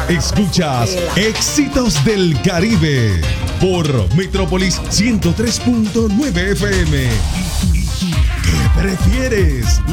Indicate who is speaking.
Speaker 1: Escuchas Éxitos del Caribe por Metrópolis 103.9 FM. ¿Qué prefieres?